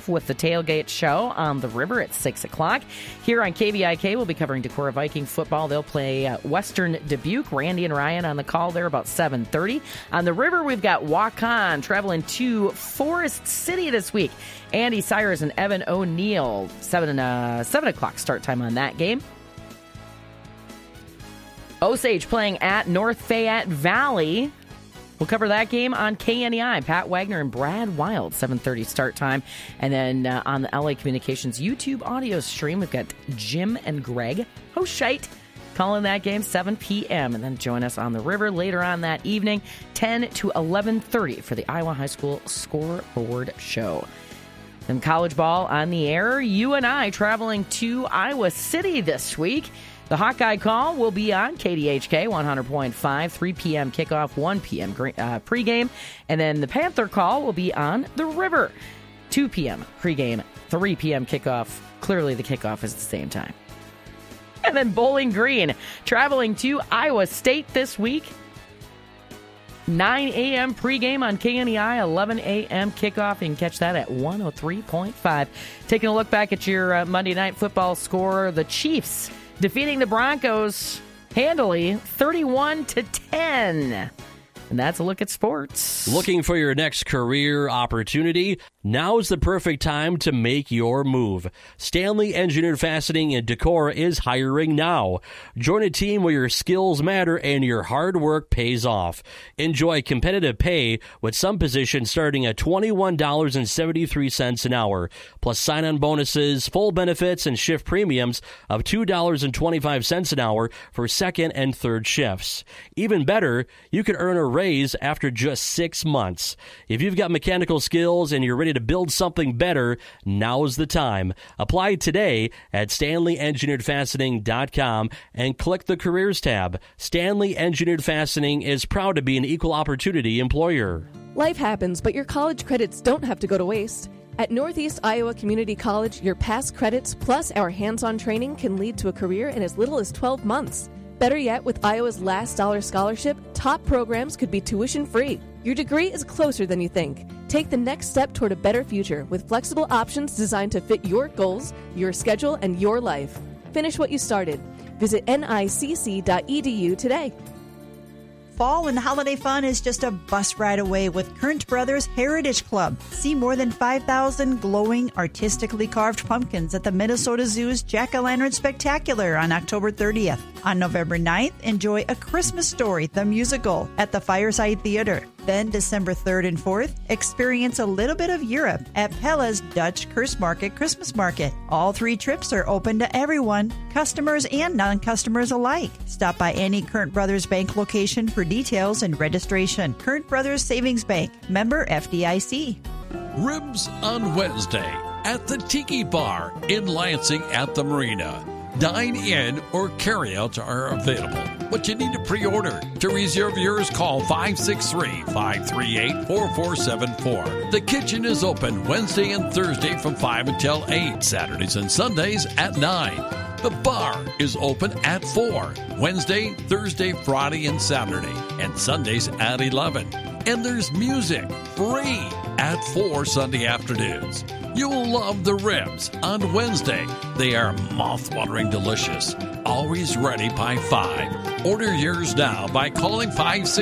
with the Tailgate Show on the river at 6 o'clock. Here on KVIK, we'll be covering Decorah Viking football. They'll play Western Dubuque. Randy and Ryan on the call there about 7:30. On the river, we've got Waukon traveling to Forest City this week. Andy Cyrus and Evan O'Neill, 7 o'clock start time on that game. Osage playing at North Fayette Valley. We'll cover that game on KNEI. Pat Wagner and Brad Wild, 7:30 start time. And then on the LA Communications YouTube audio stream, we've got Jim and Greg Hoshite calling that game, 7 p.m. And then join us on the river later on that evening, 10 to 11:30 for the Iowa High School Scoreboard Show. And college ball on the air. UNI traveling to Iowa City this week. The Hawkeye call will be on KDHK 100.5, 3 p.m. kickoff, 1 p.m. pregame. And then the Panther call will be on the river, 2 p.m. pregame, 3 p.m. kickoff. Clearly the kickoff is at the same time. And then Bowling Green traveling to Iowa State this week. 9 a.m. pregame on KNEI, 11 a.m. kickoff. You can catch that at 103.5. Taking a look back at your Monday Night Football score, the Chiefs defeating the Broncos handily, 31-10. And that's a look at sports. Looking for your next career opportunity? Now's the perfect time to make your move. Stanley Engineered Fastening in Decorah is hiring now. Join a team where your skills matter and your hard work pays off. Enjoy competitive pay with some positions starting at $21.73 an hour, plus sign-on bonuses, full benefits, and shift premiums of $2.25 an hour for second and third shifts. Even better, you could earn a raise after just 6 months. If you've got mechanical skills and you're ready to build something better, now's the time. Apply today at StanleyEngineeredFastening.com and click the Careers tab. Stanley Engineered Fastening is proud to be an equal opportunity employer. Life happens, but your college credits don't have to go to waste. At Northeast Iowa Community College, your past credits plus our hands-on training can lead to a career in as little as 12 months. Better yet, with Iowa's Last Dollar Scholarship, top programs could be tuition-free. Your degree is closer than you think. Take the next step toward a better future with flexible options designed to fit your goals, your schedule, and your life. Finish what you started. Visit nicc.edu today. Fall and holiday fun is just a bus ride away with Current Brothers Heritage Club. See more than 5,000 glowing, artistically carved pumpkins at the Minnesota Zoo's Jack-O-Lantern Spectacular on October 30th. On November 9th, enjoy A Christmas Story, the musical, at the Fireside Theater. Then December 3rd and 4th, experience a little bit of Europe at Pella's Dutch Kerstmarket Christmas Market. All 3 trips are open to everyone, customers and non-customers alike. Stop by any Current Brothers Bank location for details and registration. Current Brothers Savings Bank, member FDIC. Ribs on Wednesday at the Tiki Bar in Lansing at the Marina. Dine-in or carry-outs are available, but you need to pre-order. To reserve yours, call 563-538-4474. The kitchen is open Wednesday and Thursday from 5 until 8, Saturdays and Sundays at 9. The bar is open at 4, Wednesday, Thursday, Friday, and Saturday, and Sundays at 11. And there's music, free, at 4 Sunday afternoons. You'll love the ribs on Wednesday. They are mouth-watering delicious. Always ready by 5. Order yours now by calling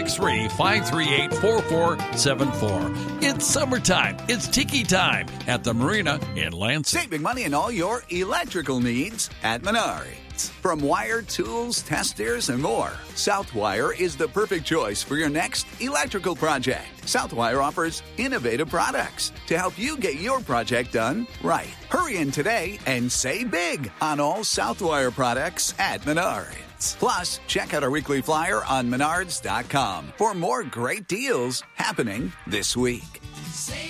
563-538-4474. It's summertime. It's tiki time at the Marina in Lansing. Saving money on all your electrical needs at Menards. From wire, tools, testers, and more, Southwire is the perfect choice for your next electrical project. Southwire offers innovative products to help you get your project done right. Hurry in today and save big on all Southwire products at Menards. Plus, check out our weekly flyer on Menards.com for more great deals happening this week.